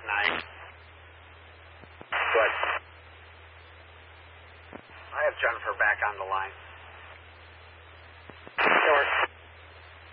9. Good. I have Jennifer back on the line.